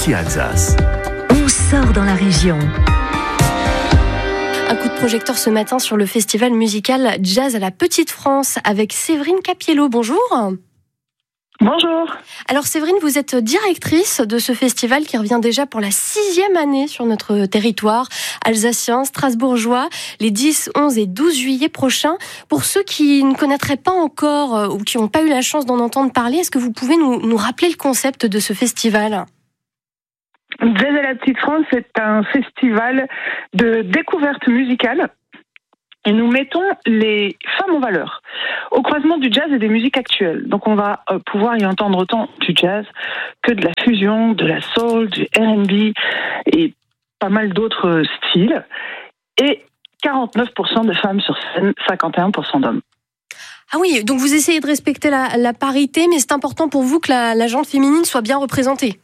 ici Alsace. On sort dans la région. Un coup de projecteur ce matin sur le festival musical Jazz à la Petite France avec Séverine Capiello. Bonjour. Bonjour. Alors Séverine, vous êtes directrice de ce festival qui revient déjà pour la 6e année sur notre territoire alsacien, strasbourgeois, les 10, 11 et 12 juillet prochains. Pour ceux qui ne connaîtraient pas encore ou qui n'ont pas eu la chance d'en entendre parler, est-ce que vous pouvez nous rappeler le concept de ce festival ? Jazz à la Petite France, c'est un festival de découverte musicale. Et nous mettons les femmes en valeur, au croisement du jazz et des musiques actuelles. Donc on va pouvoir y entendre autant du jazz que de la fusion, de la soul, du R&B et pas mal d'autres styles. Et 49% de femmes sur scène, 51% d'hommes. Ah oui, donc vous essayez de respecter la parité, mais c'est important pour vous que la gente féminine soit bien représentée.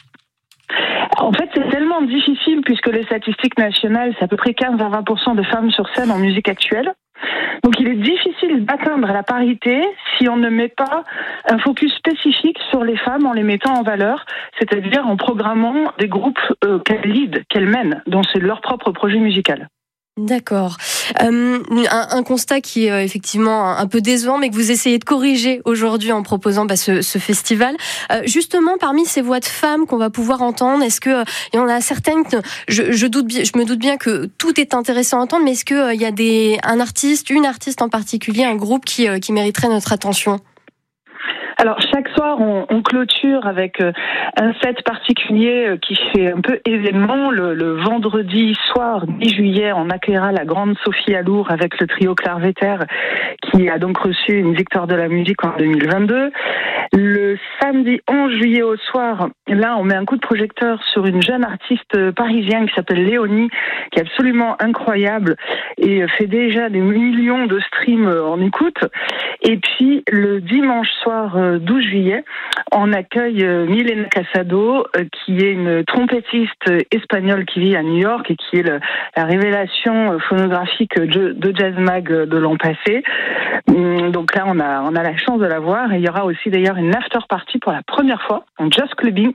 En fait, c'est tellement difficile puisque les statistiques nationales, c'est à peu près 15 à 20% de femmes sur scène en musique actuelle. Donc il est difficile d'atteindre la parité si on ne met pas un focus spécifique sur les femmes en les mettant en valeur, c'est-à-dire en programmant des groupes qu'elles lead, qu'elles mènent, dont c'est leur propre projet musical. D'accord. Un constat qui est effectivement un peu décevant, mais que vous essayez de corriger aujourd'hui en proposant ce festival. Justement, parmi ces voix de femmes qu'on va pouvoir entendre, est-ce que il y en a certaines que je me doute bien que tout est intéressant à entendre, mais est-ce que il y a une artiste en particulier, un groupe qui mériterait notre attention ? Alors chaque soir, on clôture avec un set particulier qui fait un peu événement. Le vendredi soir 10 juillet, on accueillera la grande Sophie Alour avec le trio Clarvetter qui a donc reçu une victoire de la musique en 2022. Le samedi 11 juillet au soir, là, on met un coup de projecteur sur une jeune artiste parisienne qui s'appelle Léonie, qui est absolument incroyable et fait déjà des millions de streams en écoute. Et puis, le dimanche soir 12 juillet, on accueille Milena Casado, qui est une trompettiste espagnole qui vit à New York et qui est la révélation phonographique de Jazz Mag de l'an passé. Donc là, on a la chance de la voir. Et il y aura aussi d'ailleurs une after party pour la première fois en jazz clubbing,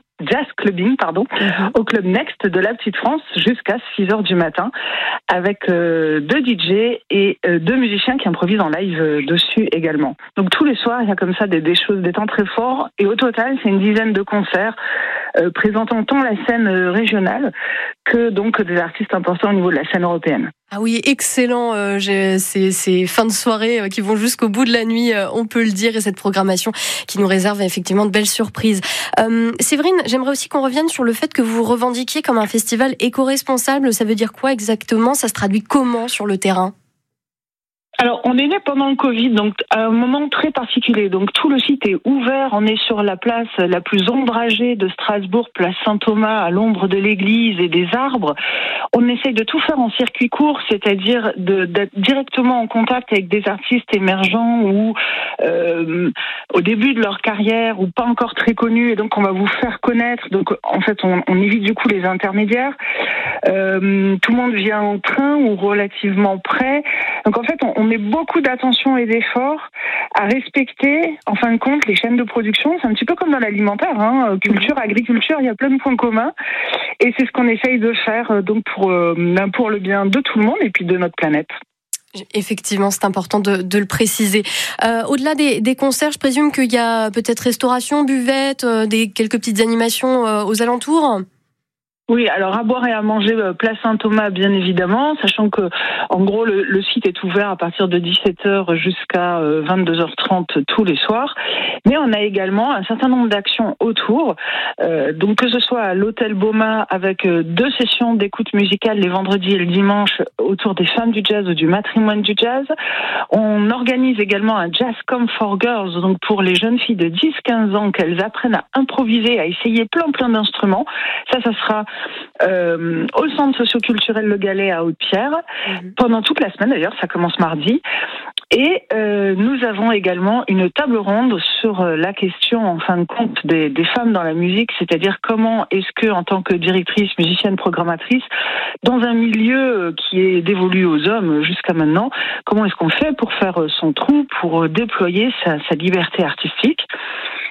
au Club Next de la Petite France jusqu'à 6h du matin avec 2 DJ et 2 musiciens qui improvisent en live dessus également. Donc tous les soirs, il y a comme ça des choses, des temps très forts et au total, c'est une dizaine de concerts présentant tant la scène régionale que donc des artistes importants au niveau de la scène européenne. Ah oui, excellent, ces fins de soirée qui vont jusqu'au bout de la nuit, on peut le dire, et cette programmation qui nous réserve effectivement de belles surprises. Séverine, j'aimerais aussi qu'on revienne sur le fait que vous revendiquiez comme un festival éco-responsable. Ça veut dire quoi exactement ? Ça se traduit comment sur le terrain ? Alors, on est né pendant le Covid, donc à un moment très particulier. Donc, tout le site est ouvert. On est sur la place la plus ombragée de Strasbourg, place Saint-Thomas, à l'ombre de l'église et des arbres. On essaye de tout faire en circuit court, c'est-à-dire d'être directement en contact avec des artistes émergents ou au début de leur carrière ou pas encore très connus. Et donc, on va vous faire connaître. Donc, en fait, on évite du coup les intermédiaires. Tout le monde vient en train ou relativement près. Donc, en fait, on met beaucoup d'attention et d'efforts à respecter, en fin de compte, les chaînes de production. C'est un petit peu comme dans l'alimentaire, culture, agriculture, il y a plein de points communs. Et c'est ce qu'on essaye de faire donc pour le bien de tout le monde et puis de notre planète. Effectivement, c'est important de le préciser. Au-delà des concerts, je présume qu'il y a peut-être restauration, buvette, quelques petites animations aux alentours. Oui, alors à boire et à manger, place Saint-Thomas bien évidemment, sachant que en gros le site est ouvert à partir de 17h jusqu'à 22h30 tous les soirs. Mais on a également un certain nombre d'actions autour, donc que ce soit à l'hôtel Boma avec 2 sessions d'écoute musicale les vendredis et le dimanche autour des femmes du jazz ou du matrimoine du jazz. On organise également un Jazz Come for Girls, donc pour les jeunes filles de 10-15 ans qu'elles apprennent à improviser, à essayer plein d'instruments. Ça sera au centre socio-culturel Le Galet à Haute-Pierre, pendant toute la semaine d'ailleurs, ça commence mardi. Et nous avons également une table ronde sur la question, en fin de compte, des femmes dans la musique, c'est-à-dire comment est-ce que, en tant que directrice, musicienne, programmatrice, dans un milieu qui est dévolu aux hommes jusqu'à maintenant, comment est-ce qu'on fait pour faire son trou, pour déployer sa liberté artistique ?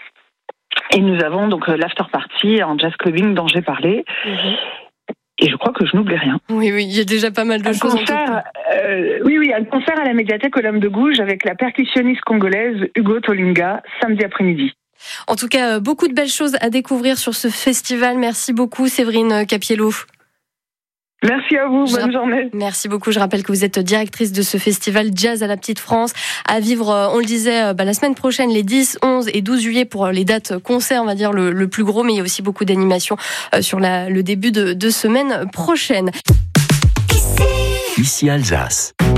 Et nous avons donc l'after party en jazz clubbing dont j'ai parlé. Et je crois que je n'oublie rien. Oui, il y a déjà pas mal de choses. Un concert à la médiathèque Olympe de Gouges avec la percussionniste congolaise Hugo Tolinga, samedi après-midi. En tout cas, beaucoup de belles choses à découvrir sur ce festival. Merci beaucoup, Séverine Capiello. Merci à vous, bonne journée. Merci beaucoup. Je rappelle que vous êtes directrice de ce festival Jazz à la Petite France, à vivre, on le disait, la semaine prochaine, les 10, 11 et 12 juillet pour les dates concerts, on va dire le plus gros, mais il y a aussi beaucoup d'animations sur le début de semaine prochaine. Ici Alsace.